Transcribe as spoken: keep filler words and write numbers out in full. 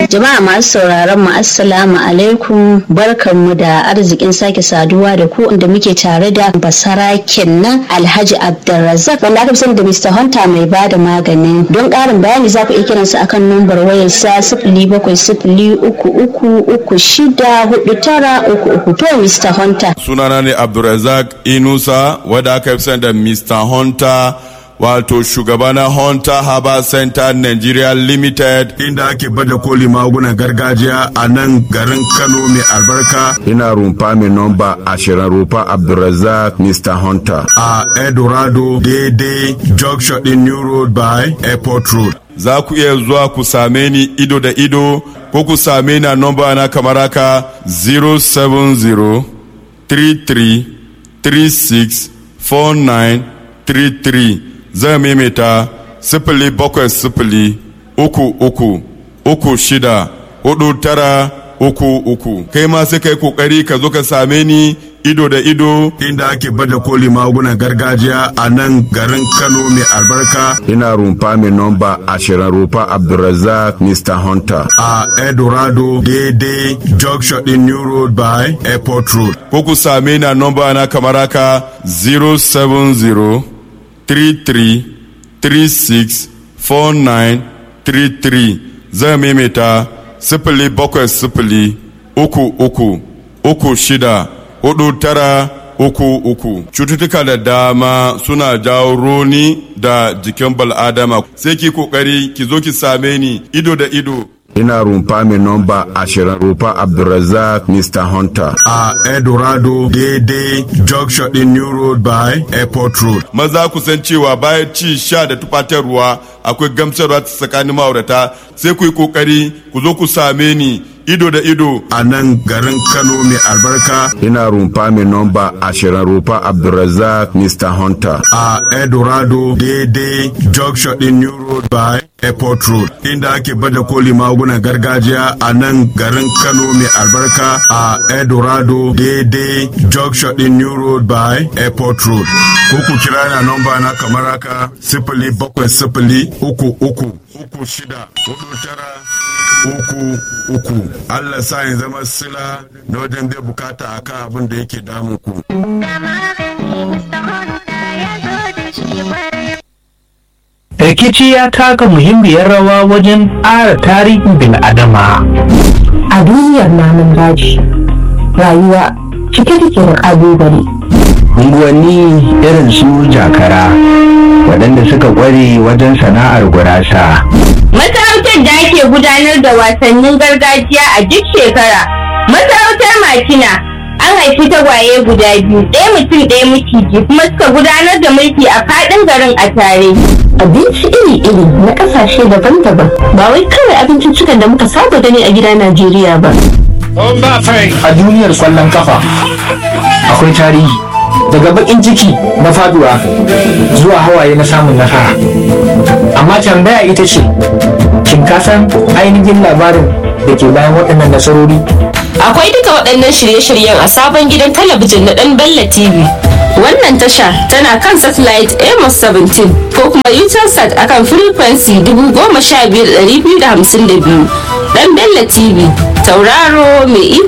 Jama'a masu sauraron mu assalamu alaikum, barkanmu da arzikin sake saduwa da ku inda muke tare da basaraken nan Alhaji Abdulrazak wanda aka fi sani da Mister Hunter mai bada magani. Don ƙarin bayani za ku iya kiransa akan numbar wayar sa sifili bakwai sifili uku uku uku shida hudu tara uku uku. To Mister Hunter. Sunana ne Abdulrazak Inusa wanda aka fi sani da Mister Hunter, wato shugabana Hunter Herbal Center Nigeria Limited, inda ake bada koli magunan gargajiya a nan garin Kano mai albarka. Ina rumfa mai nomba ashirin, rumfa Abdulrazak Mister Hunter a Eldorado daidai junction din New Road by Airport Road. Za ku iya zuwa ku same ni ido da ido ko ku same ni a nomba na kamar haka zero seven zero three three three six four nine three three. Zai maimaita sifili bakwai sifili uku uku uku shida hudu tara uku uku. Kai ma sai kai kokari ka zo ka same ni ido da ido inda ake bada koli magunan gargajiya a nan garin Kano mai albarka. Ina rumfa mai nomba ashirin, rumfa Abdulrazak Mister Hunter a Eldorado daidai junction din New Road by Airport Road. Ko ku same ni a nomba na kamar haka zero seven zero three three three six four nine three three. Zai maimaita sifili bakwai sifili uku uku uku shida hudu tara uku uku. Cututtuka da dama suna jawo roni da jikin bal'adama, sai ki kokari ki zo ki same ni ido da ido. Ina rumfa mai nomba ashirin, rumfa Abdulrazak Mister Hunter a Eldorado daidai junction din New Road by Airport Road. Maza ku san cewa bayan ci sha da tufatarwa akwai gamsarwa tsakanin ma'aurata, sai ku yi kokari ku zo ku same ni ido da ido a nan garin Kano mai albarka. Ina rumfa mai nomba ashirin, rumfa Abdulrazak Mister Hunter a Eldorado daidai junction din New Road by Airport Road, inda ake bada koli magunan gargajiya a nan garin Kano mai albarka a Eldorado daidai junction din New Road by Airport Road. Ko ku kira na nomba na kamar haka sifili bakwai sifili uku uku uku shida hudu tara uku uku. Allah sa ya zama sila na wajen bai bukata akan abin da yake damun ku. Rikici ya taka muhimmiyar rawa wajen ƙara tarihin bil'adama. A duniyar namun daji, rayuwa cike take da ƙalubale. Unguwanni irin su jakara, waɗanda suka ƙware wajen sana'ar gurasa. Masarautar da ake gudanar da wasannin gargajiya a duk shekara. Masarautar Makina an haifi tagwaye guda biyu, ɗaya mutum ɗaya miciji, kuma suka gudanar da mulki a faɗin garin a tare. Abinci iri-iri na ƙasashe daban-daban, ba wai kawai abinciccikan da muka saba gani a gida Najeriya ba. A duniyar kwallon kafa akwai tarihi, daga bakin ciki na faduwa zuwa hawaye na samun nasara. Amma tambaya ita ce, shin ka san ainihin labarin da ke bayan waɗannan nasarori? Akwai duka waɗannan shirye-shiryen a sabon gidan talabijin na ɗan Bella T V. Wannan tasha tana kan satellite Amos seventeen ko kuma Utelsat akan frequency dubu goma sha biyar da ɗari biyu da hamsin da biyu. Ɗan Bella T V, tauraro mai